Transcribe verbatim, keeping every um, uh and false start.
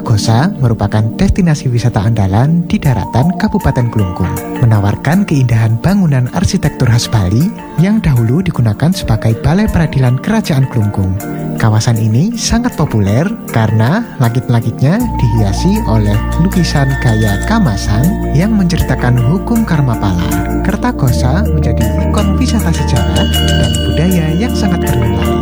Kertagosa merupakan destinasi wisata andalan di daratan Kabupaten Klungkung, menawarkan keindahan bangunan arsitektur khas Bali yang dahulu digunakan sebagai Balai Peradilan Kerajaan Klungkung. Kawasan ini sangat populer karena langit-langitnya dihiasi oleh lukisan gaya Kamasan yang menceritakan hukum karma pala. Kertagosa menjadi ikon wisata sejarah dan budaya yang sangat bernilai.